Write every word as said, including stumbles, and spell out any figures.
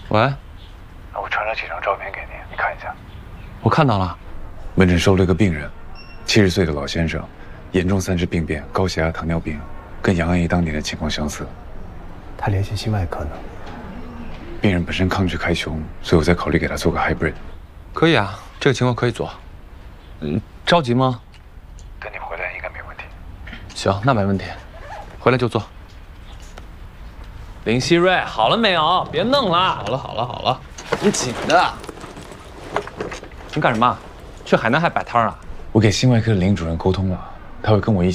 喂， 我传了几张照片给你，你看一下。 我看到了。 门诊收了个病人，七十岁的老先生，严重三质病变，高血压、糖尿病，跟杨阿姨当年的情况相似。 他联系心外科呢。 病人本身抗拒开胸，所以我在考虑给他做个 hybrid。 可以啊，这个情况可以做。嗯，着急吗？ 等你回来应该没问题。 行，那没问题，回来就做。林希瑞，好了没有？别弄了。好了，好了，好了，挺紧的。你干什么？去海南还摆摊啊？ 我给心外科的林主任沟通了，他会跟我一起。